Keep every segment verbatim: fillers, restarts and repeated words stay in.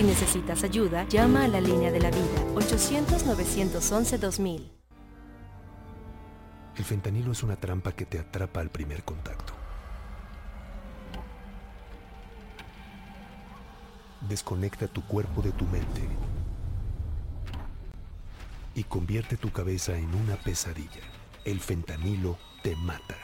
Si necesitas ayuda, llama a la línea de la vida, ochocientos, novecientos once, dos mil. El fentanilo es una trampa que te atrapa al primer contacto. Desconecta tu cuerpo de tu mente y convierte tu cabeza en una pesadilla. El fentanilo te mata.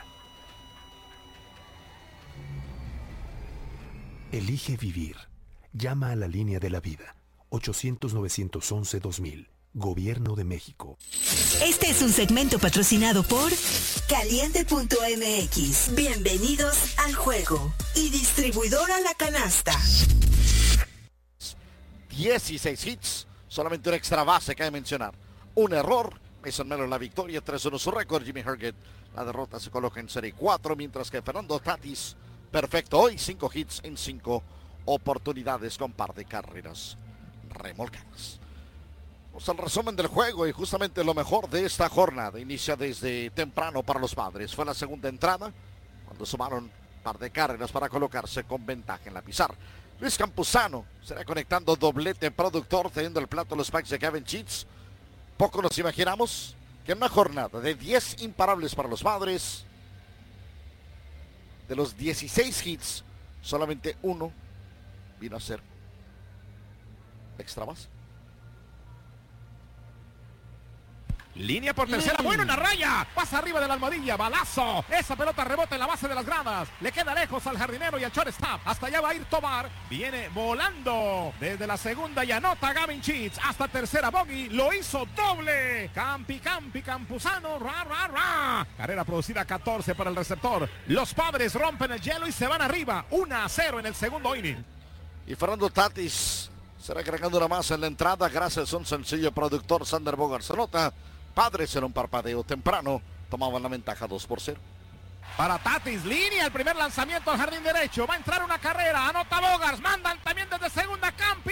Elige vivir. Llama a la línea de la vida, ochocientos, novecientos once, dos mil. Gobierno de México. Este es un segmento patrocinado por Caliente punto M X. Bienvenidos al juego. Y distribuidora La Canasta. dieciséis hits, solamente una extra base cabe mencionar. Un error, Mason Miller la victoria, tres uno su récord. Jimmy Herget, la derrota, se coloca en serie cuatro, mientras que Fernando Tatis, perfecto hoy, cinco hits en cinco oportunidades con par de carreras remolcadas. Vamos al resumen del juego y justamente lo mejor de esta jornada. Inicia desde temprano para los Padres. Fue la segunda entrada, cuando sumaron par de carreras para colocarse con ventaja en la pizarra. Luis Campuzano será conectando doblete productor, teniendo el plato los Packs de Kevin Cheats. Poco nos imaginamos que en una jornada de diez imparables para los Padres, de los dieciséis hits, solamente uno vino a ser extra base. Línea por tercera, mm. bueno, en la raya, pasa arriba de la almohadilla, balazo, esa pelota rebota en la base de las gradas, le queda lejos al jardinero y al shortstop, hasta allá va a ir Tobar, viene volando desde la segunda y anota Gavin Cheats, hasta tercera bogey, lo hizo doble, Campi, Campi, Campuzano, ra, ra, ra, carrera producida catorce para el receptor, los Padres rompen el hielo y se van arriba, uno a cero en el segundo inning. Y Fernando Tatis será agregando una más en la entrada, gracias a un sencillo productor, Sander Bogaerts se nota. Padres en un parpadeo temprano tomaban la ventaja dos por cero. Para Tatis, línea, el primer lanzamiento al jardín derecho, va a entrar una carrera, anota Bogaerts, mandan también desde segunda Campi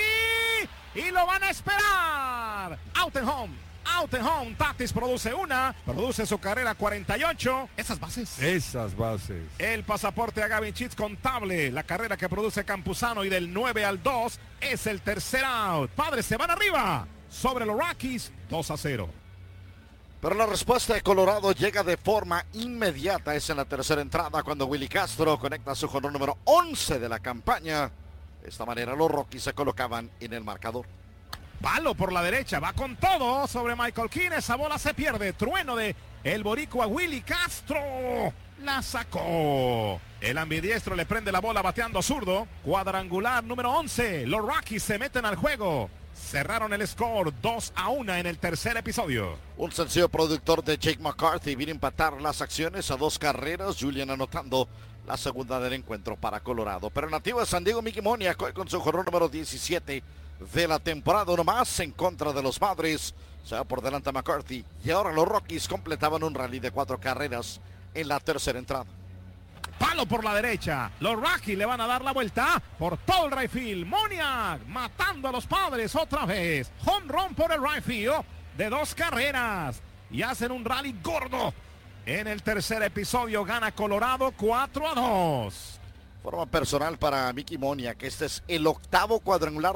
y lo van a esperar. Out and home, out and home, Tatis produce una, produce su carrera cuarenta y ocho, esas bases. Esas bases. El pasaporte a Gavin Cheats contable, la carrera que produce Campuzano y del nueve al dos es el tercer out. Padres se van arriba sobre los Rockies, dos a cero. Pero la respuesta de Colorado llega de forma inmediata. Es en la tercera entrada cuando Willy Castro conecta su jonrón número once de la campaña. De esta manera los Rockies se colocaban en el marcador. Palo por la derecha, va con todo sobre Michael King. Esa bola se pierde. Trueno de el boricua Willy Castro. La sacó. El ambidiestro le prende la bola bateando zurdo. Cuadrangular número once. Los Rockies se meten al juego. Cerraron el score dos a uno en el tercer episodio. Un sencillo productor de Jake McCarthy viene a empatar las acciones a dos carreras. Julian anotando la segunda del encuentro para Colorado. Pero nativo de San Diego, Mickey Moniak con su jonrón número diecisiete de la temporada. Uno más en contra de los Padres. Se va por delante a McCarthy. Y ahora los Rockies completaban un rally de cuatro carreras en la tercera entrada. Palo por la derecha. Los Rockies le van a dar la vuelta por todo el right field. Moniak matando a los Padres otra vez. Home run por el right field de dos carreras. Y hacen un rally gordo. En el tercer episodio gana Colorado cuatro a dos. Forma personal para Mickey Moniak. Este es el octavo cuadrangular